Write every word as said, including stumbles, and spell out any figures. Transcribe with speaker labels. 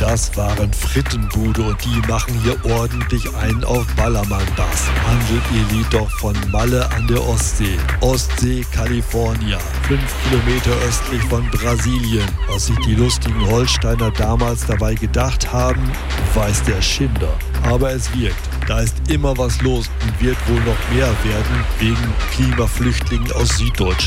Speaker 1: Das waren Frittenbude und die machen hier ordentlich einen auf Ballermann-Bass. Handelt ihr Lied doch von Malle an der Ostsee. Ostsee, California. Fünf Kilometer östlich von Brasilien. Was sich die lustigen Holsteiner damals dabei gedacht haben, weiß der Schinder. Aber es wirkt. Da ist immer was los und wird wohl noch mehr werden wegen Klimaflüchtlingen aus Süddeutschland.